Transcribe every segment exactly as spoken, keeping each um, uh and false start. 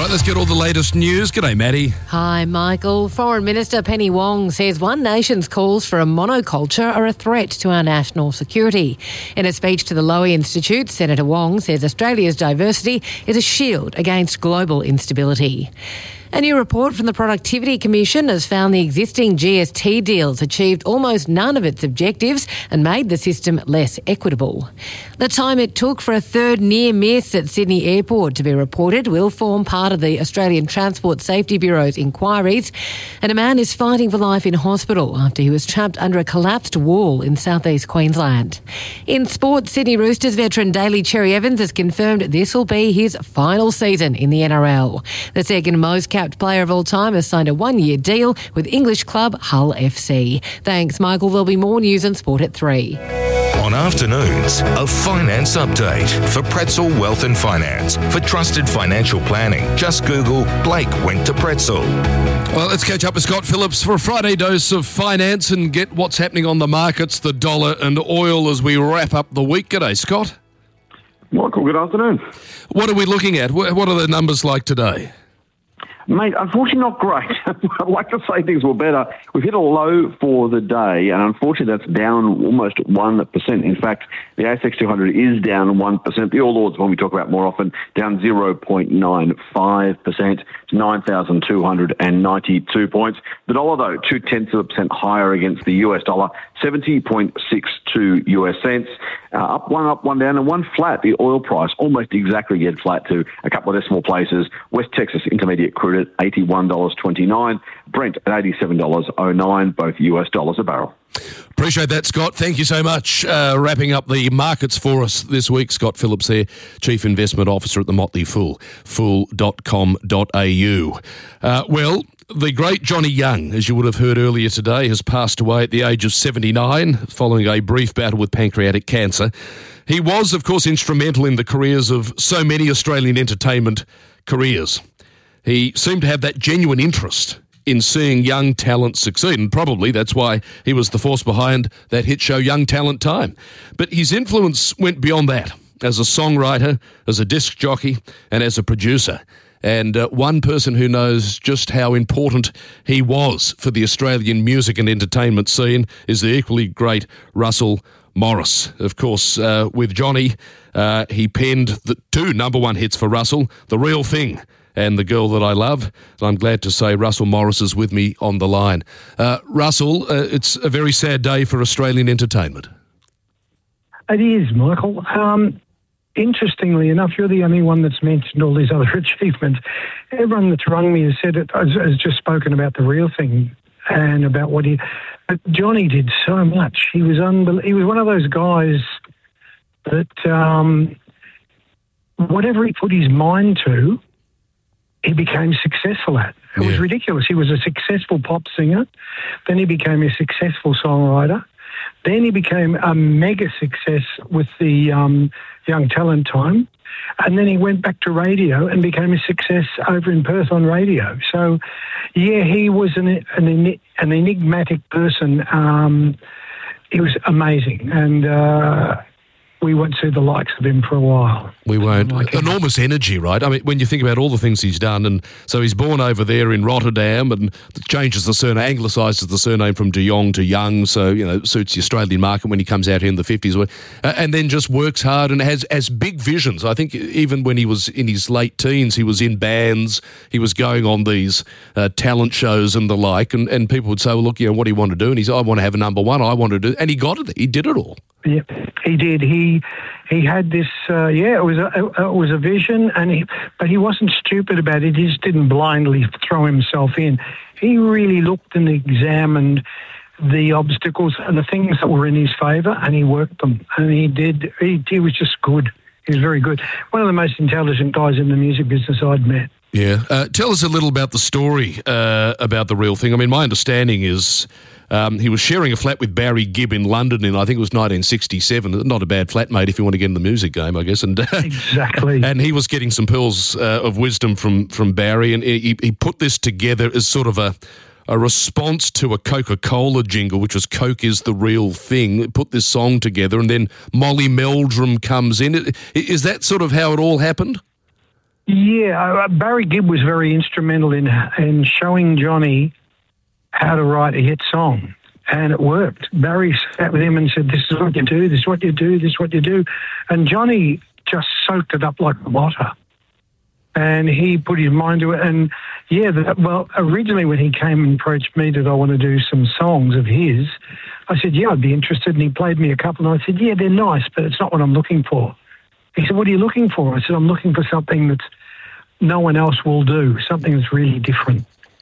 Right, let's get all the latest news. G'day, Maddie. Hi, Michael. Foreign Minister Penny Wong says One Nation's calls for a monoculture are a threat to our national security. In a speech to the Lowy Institute, Senator Wong says Australia's diversity is a shield against global instability. A new report from the Productivity Commission has found the existing G S T deals achieved almost none of its objectives and made the system less equitable. The time it took for a third near miss at Sydney Airport to be reported will form part of the Australian Transport Safety Bureau's inquiries, and a man is fighting for life in hospital after he was trapped under a collapsed wall in southeast Queensland. In sport, Sydney Roosters veteran Daly Cherry Evans has confirmed this will be his final season in the N R L. The second most capped player of all time has signed a one-year deal with English club Hull F C. Thanks, Michael. There'll be more news on sport at three. On afternoons, a finance update for Pretzel Wealth and Finance. For trusted financial planning, just Google Blake went to Pretzel. Well, let's catch up with Scott Phillips for a Friday dose of finance and get what's happening on the markets, the dollar and oil as we wrap up the week. G'day, Scott. Michael, good afternoon. What are we looking at? What are the numbers like today? Mate, unfortunately not great. I'd like to say things were better. We've hit a low for the day, and unfortunately that's down almost one percent. In fact, the A S X two hundred is down one percent. The All Ords, one we talk about more often, down zero point nine five percent to nine thousand two hundred ninety-two points. The dollar, though, two-tenths of a percent higher against the U S dollar, seventy point six two U S cents. Uh, up one up, one down, and one flat. The oil price almost exactly dead flat to a couple of decimal places. West Texas Intermediate crude at eighty-one dollars twenty-nine, Brent at eighty-seven dollars oh nine, both U S dollars a barrel. Appreciate that, Scott. Thank you so much. Uh, wrapping up the markets for us this week, Scott Phillips there, Chief Investment Officer at the Motley Fool, fool dot com dot a u. Uh, well, the great Johnny Young, as you would have heard earlier today, has passed away at the age of seventy-nine following a brief battle with pancreatic cancer. He was, of course, instrumental in the careers of so many Australian entertainment careers. He seemed to have that genuine interest in seeing young talent succeed, and probably that's why he was the force behind that hit show Young Talent Time. But his influence went beyond that, as a songwriter, as a disc jockey, and as a producer. And uh, one person who knows just how important he was for the Australian music and entertainment scene is the equally great Russell Morris. Of course, uh, with Johnny, uh, he penned the two number one hits for Russell, The Real Thing and The Girl That I Love. And I'm glad to say Russell Morris is with me on the line. Uh, Russell, uh, it's a very sad day for Australian entertainment. It is, Michael. Um, interestingly enough, you're the only one that's mentioned all these other achievements. Everyone that's rung me has said it, has, has just spoken about The Real Thing and about what he... But Johnny did so much. He was unbel- He was one of those guys that um, whatever he put his mind to, he became successful at. It yeah. was ridiculous. He was a successful pop singer. Then he became a successful songwriter. Then he became a mega success with the um, Young Talent Time. And then he went back to radio and became a success over in Perth on radio. So, yeah, he was an an, an enigmatic person. Um, he was amazing. And uh, we won't see the likes of him for a while. We won't. Like Enormous energy, right? I mean, when you think about all the things he's done, and so he's born over there in Rotterdam and changes the surname, anglicises the surname from De Jong to Young, so, you know, suits the Australian market when he comes out here in the fifties, uh, and then just works hard and has, has big visions. I think even when he was in his late teens, he was in bands, he was going on these uh, talent shows and the like, and, and people would say, well, look, you know, what do you want to do? And he said, I want to have a number one, I want to do, and he got it, he did it all. Yeah, he did. He he had this. Uh, yeah, it was a it was a vision, and he, but he wasn't stupid about it. He just didn't blindly throw himself in. He really looked and examined the obstacles and the things that were in his favour, and he worked them. And he did. He, he was just good. He was very good. One of the most intelligent guys in the music business I'd met. Yeah. Uh, tell us a little about the story uh, about The Real Thing. I mean, my understanding is um, he was sharing a flat with Barry Gibb in London in, I think it was nineteen sixty-seven. Not a bad flatmate if you want to get in the music game, I guess. And exactly. And he was getting some pearls uh, of wisdom from, from Barry, and he, he put this together as sort of a a response to a Coca-Cola jingle, which was Coke is the real thing. Put this song together, and then Molly Meldrum comes in. Is that sort of how it all happened? Yeah, uh, Barry Gibb was very instrumental in in showing Johnny how to write a hit song, and it worked. Barry sat with him and said, "This is what you do. This is what you do. This is what you do," and Johnny just soaked it up like water. And he put his mind to it. And yeah, that, well, originally when he came and approached me, did I want to do some songs of his? I said, yeah, I'd be interested. And he played me a couple. And I said, yeah, they're nice, but it's not what I'm looking for. He said, what are you looking for? I said, I'm looking for something that no one else will do, something that's really different.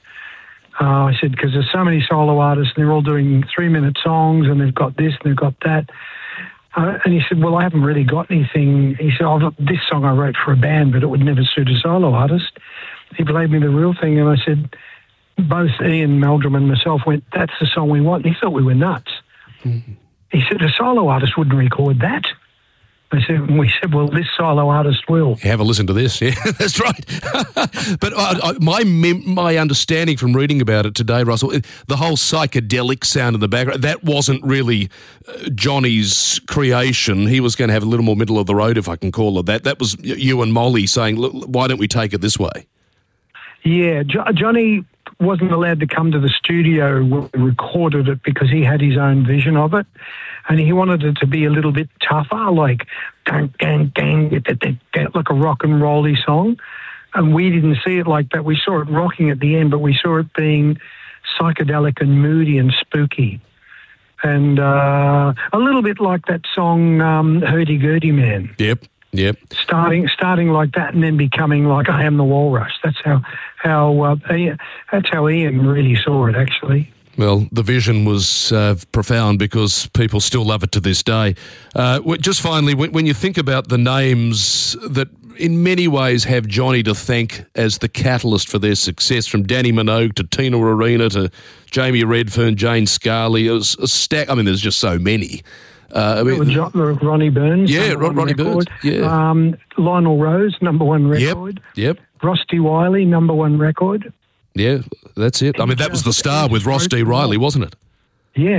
Uh, I said, because there's so many solo artists and they're all doing three-minute songs and they've got this and they've got that. Uh, and he said, well, I haven't really got anything. He said, oh, this song I wrote for a band, but it would never suit a solo artist. He played me the real thing, and I said, both Ian Meldrum and myself went, that's the song we want. And he thought we were nuts. Mm-hmm. He said, a solo artist wouldn't record that. I said, and we said, well, this solo artist will. Have a listen to this. Yeah, that's right. But uh, I, my mem- my understanding from reading about it today, Russell, it, the whole psychedelic sound in the background, that wasn't really uh, Johnny's creation. He was going to have a little more middle of the road, if I can call it that. That was you and Molly saying, look, why don't we take it this way? Yeah, jo- Johnny wasn't allowed to come to the studio when we recorded it because he had his own vision of it. And he wanted it to be a little bit tougher, like gang, gang, gang, like a rock and rolly song. And we didn't see it like that. We saw it rocking at the end, but we saw it being psychedelic and moody and spooky. And uh, a little bit like that song, um, Hurdy Gurdy Man. Yep, yep. Starting starting like that and then becoming like I Am the Walrus. That's how, how, uh, that's how Ian really saw it, actually. Well, the vision was uh, profound because people still love it to this day. Uh, just finally, when, when you think about the names that in many ways have Johnny to thank as the catalyst for their success, from Danny Minogue to Tina Arena to Jamie Redfern, Jane Scarley, it was a stack. I mean, there's just so many. Uh, I mean, John, Ronnie Burns. Yeah, Ronnie Burns. Yeah. Um, Lionel Rose, number one record. Yep, yep. Rusty Wiley, number one record. Yeah, that's it. I mean, that was the star with Ross D. Riley, wasn't it? Yeah.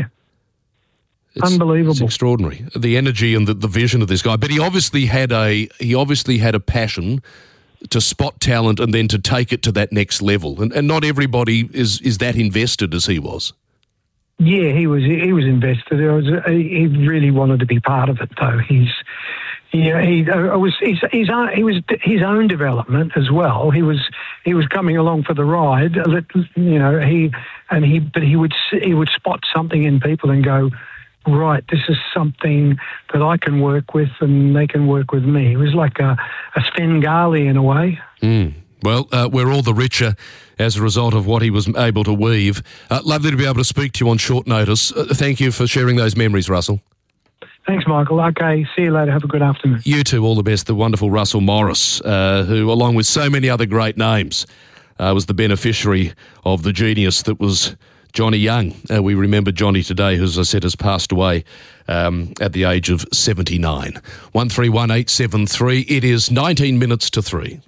It's, Unbelievable. It's extraordinary. The energy and the, the vision of this guy. But he obviously had a he obviously had a passion to spot talent and then to take it to that next level. And and not everybody is is that invested as he was. Yeah, he was he was invested. It was, he really wanted to be part of it, though. He's Yeah, he uh, was his, his own, he was his own development as well. He was he was coming along for the ride. You know, he and he but he would he would spot something in people and go, right, this is something that I can work with and they can work with me. He was like a, a Svengali in a way. Mm. Well, uh, we're all the richer as a result of what he was able to weave. Uh, lovely to be able to speak to you on short notice. Uh, thank you for sharing those memories, Russell. Thanks, Michael. Okay, see you later. Have a good afternoon. You too. All the best. The wonderful Russell Morris, uh, who, along with so many other great names, uh, was the beneficiary of the genius that was Johnny Young. Uh, we remember Johnny today, who, as I said, has passed away um, at the age of seventy-nine. one three one eight seven three. It is nineteen minutes to three.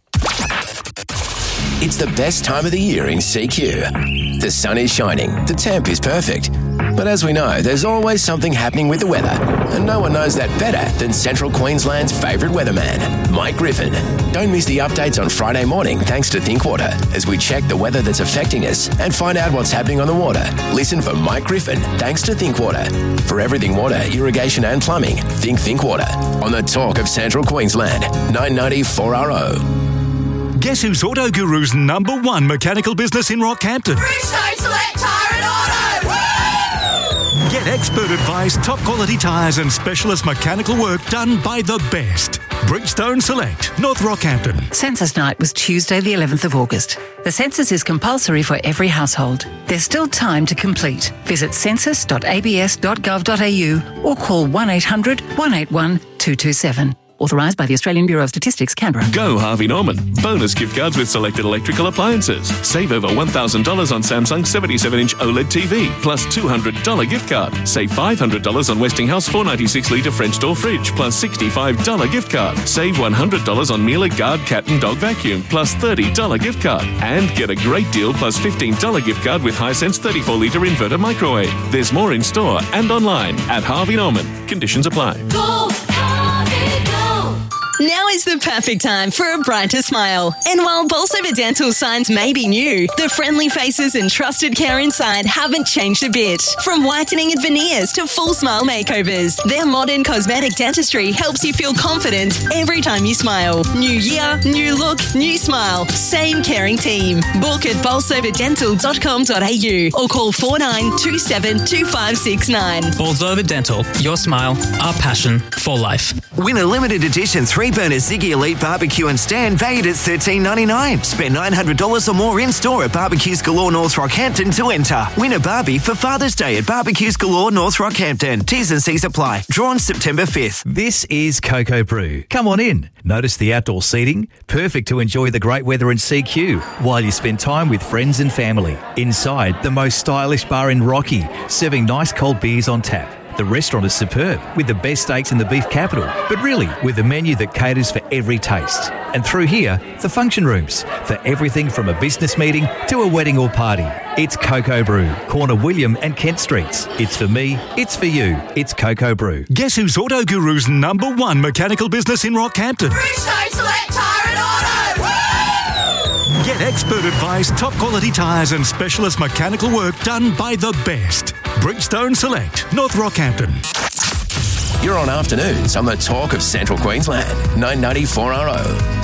It's the best time of the year in C Q. The sun is shining, the temp is perfect. But as we know, there's always something happening with the weather, and no one knows that better than Central Queensland's favourite weatherman, Mike Griffin. Don't miss the updates on Friday morning thanks to Thinkwater, as we check the weather that's affecting us and find out what's happening on the water. Listen for Mike Griffin thanks to Thinkwater. For everything water, irrigation and plumbing, think Thinkwater. On the talk of Central Queensland, nine ninety four R O. Guess who's Auto Guru's number one mechanical business in Rockhampton? Bridgestone Select Tyre and Auto! Woo! Get expert advice, top quality tyres and specialist mechanical work done by the best. Bridgestone Select, North Rockhampton. Census night was Tuesday the eleventh of August. The census is compulsory for every household. There's still time to complete. Visit census dot a b s dot gov dot a u or call one eight hundred, one eight one, two two seven. Authorised by the Australian Bureau of Statistics, Canberra. Go Harvey Norman. Bonus gift cards with selected electrical appliances. Save over one thousand dollars on Samsung seventy-seven inch OLED T V, plus two hundred dollars gift card. Save five hundred dollars on Westinghouse four ninety-six litre French door fridge, plus sixty-five dollars gift card. Save one hundred dollars on Miele Guard cat and dog vacuum, plus thirty dollars gift card. And get a great deal plus fifteen dollars gift card with Hisense thirty-four litre inverter microwave. There's more in store and online at Harvey Norman. Conditions apply. Go, Harvey, go! Now is the perfect time for a brighter smile. And while Bolsover Dental signs may be new, the friendly faces and trusted care inside haven't changed a bit. From whitening and veneers to full smile makeovers, their modern cosmetic dentistry helps you feel confident every time you smile. New year, new look, new smile. Same caring team. Book at bolsover dental dot com dot a u or call four nine two seven two five six nine. Bolsover Dental. Your smile, our passion for life. Win a limited edition three-burner Ziggy Elite barbecue and stand valued at thirteen ninety-nine. Spend nine hundred dollars or more in-store at Barbecues Galore North Rockhampton to enter. Win a Barbie for Father's Day at Barbecues Galore North Rockhampton. T's and C's apply. Drawn September fifth. This is Cocoa Brew. Come on in. Notice the outdoor seating? Perfect to enjoy the great weather in C Q while you spend time with friends and family. Inside, the most stylish bar in Rocky, serving nice cold beers on tap. The restaurant is superb, with the best steaks in the beef capital, but really with a menu that caters for every taste. And through here, the function rooms, for everything from a business meeting to a wedding or party. It's Cocoa Brew, corner William and Kent Streets. It's for me, it's for you, it's Cocoa Brew. Guess who's Auto Guru's number one mechanical business in Rockhampton? Bridgestone Select Tyre and Auto! Woo! Get expert advice, top quality tyres and specialist mechanical work done by the best. Bridgestone Select, North Rockhampton. You're on afternoons on the Talk of Central Queensland, nine ninety-four R O.